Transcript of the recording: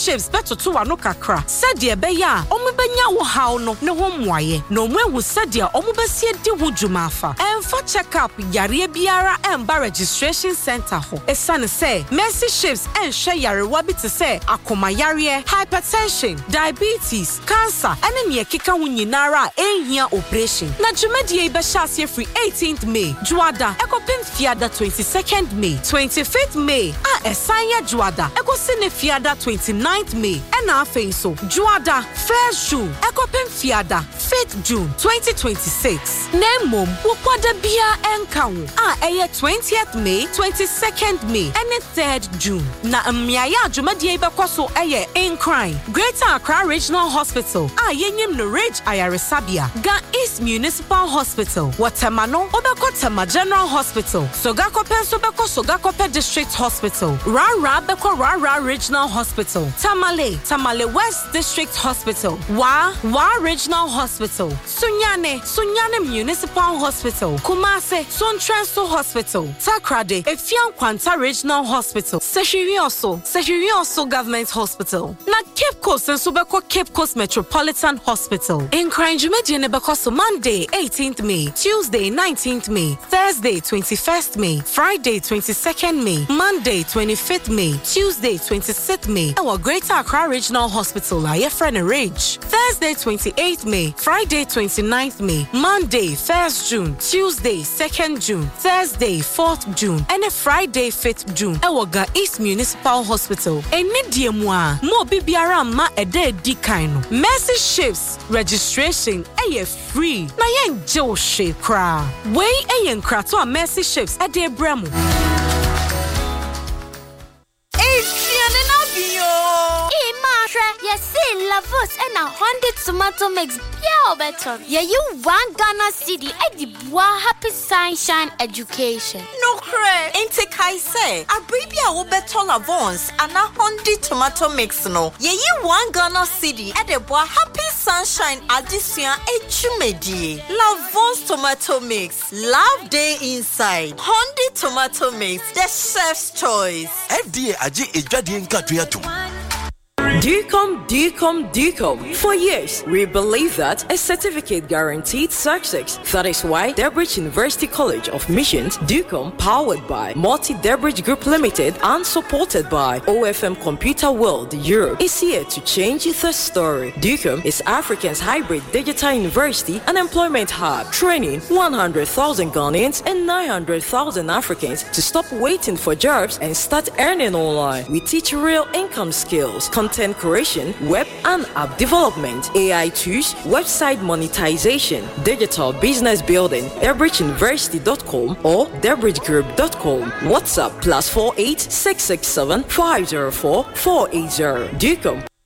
Ships beto to wano kakra. Sadia beya, omubenya wo haw no ne ho mwaye. No mwehu sadia omubesie di ho dwumafa. Emfa check up yare biara emba registration center ho. Esane say Mercy Ships enhwe yarewa bi te say akoma yare, hypertension, diabetes, cancer, ene ne keka ho nyinara ehia operation. Na dwumadie be shas free 18th May. Juada ekopim fiada 22nd May. 25th May. Esanya Juada ekosine fiada 29th May. Ena afei so Juada 1st June ekopim fiada 5th June 2026. Nemom wokwada bia enkawo eye 20th May, 22nd May, and 3rd June. Na mmiaya adwumadie bekoso eye in crime. Greater Accra Regional Hospital yenyim no Rage Ayaresabia. Ga East Municipal Hospital. Watermano obeko Tema General Hospital. Sogakope sobeko Sogakope District Hospital. Rara beko Rara Regional Hospital. Tamale West District Hospital. Wa Regional Hospital. Sunyane Municipal Hospital. Kumase Sontrenso Hospital. Takrade Efian Kwanta Regional Hospital. Sehirioso Government Hospital. Na Cape Coast and Subeko Cape Coast Metropolitan Hospital. In Kranjumedi Nebekoso Monday 18th May, Tuesday 19th May, Thursday 21st May, Friday 22nd May, Monday 25th May, Tuesday 26th May. Our Greater Accra Regional Hospital Ayefrene Rage. Thursday 28th May, Friday 29th May, Monday 1st June, Tuesday 2nd June, Thursday 4th June, and a Friday 5th June. Our East Municipal Hospital. Enidie mwa mo bibiara ma ede di kaino. Mercy Ships registration free. Na yen jo she kra. Wey nkra to Mercy Ships ede bremu. Yes, Lavos and a 100 tomato mix. Yeah, better. Yeah, you want Ghana City. I did happy sunshine education. No cray. Ain't I say. A baby will better Lavons and a 100 tomato mix. No. Yeah, you want Ghana City. At the happy sunshine addition. Echumedi. Lavons tomato mix. Love day inside. 100 tomato mix. The chef's choice. FDA aji ejadi nkatuyatu. DCOM. For years, we believe that a certificate guaranteed success. That is why Debridge University College of Missions, DCOM, powered by Multi-Debridge Group Limited and supported by OFM Computer World Europe, is here to change the story. DCOM is Africa's hybrid digital university and employment hub, training 100,000 Ghanaians and 900,000 Africans to stop waiting for jobs and start earning online. We teach real income skills, content creation, web and app development, AI tools, website monetization, digital business building. DebridgeUniversity.com or DebridgeGroup.com. WhatsApp +48 667 504 480. DCOM.